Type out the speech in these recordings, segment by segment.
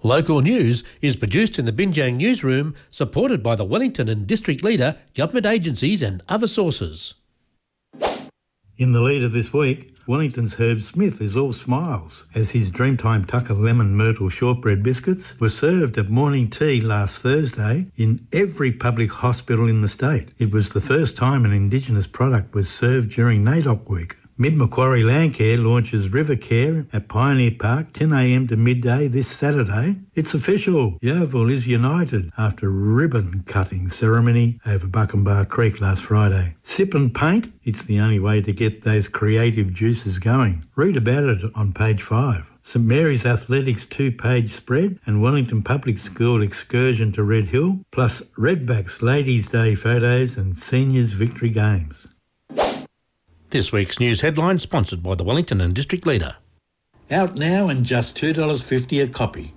Local news is produced in the Binjang newsroom, supported by the Wellington and District Leader, government agencies and other sources. In the lead of this week, Wellington's Herb Smith is all smiles as his Dreamtime Tucker Lemon Myrtle Shortbread Biscuits were served at morning tea last Thursday in every public hospital in the state. It was the first time an Indigenous product was served during NAIDOC week. Mid Macquarie Landcare launches River Care at Pioneer Park 10 a.m. to midday this Saturday. It's official. Yeovil is united after ribbon cutting ceremony over Buckenbar Creek last Friday. Sip and paint. It's the only way to get those creative juices going. Read about it on page 5. St Mary's Athletics 2-page spread and Wellington Public School excursion to Red Hill, plus Redbacks Ladies' Day photos and Seniors Victory Games. This week's news headline sponsored by the Wellington and District Leader. Out now and just $2.50 a copy.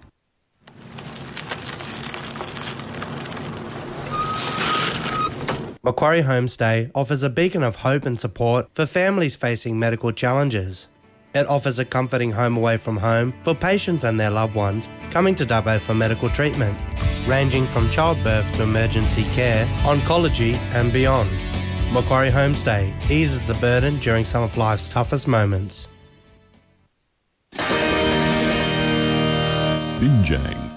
Macquarie Homestay offers a beacon of hope and support for families facing medical challenges. It offers a comforting home away from home for patients and their loved ones coming to Dubbo for medical treatment, ranging from childbirth to emergency care, oncology and beyond. Macquarie Homestay eases the burden during some of life's toughest moments. Binjang.